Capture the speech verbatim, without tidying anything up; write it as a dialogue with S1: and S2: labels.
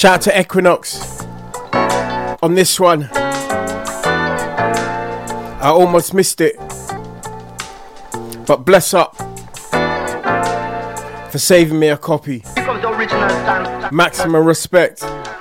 S1: Shout out to Equinox on this one. I almost missed it, but bless up for saving me a copy. Maximum respect.